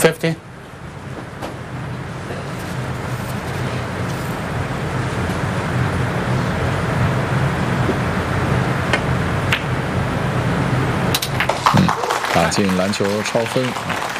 50. 打进篮球超分啊！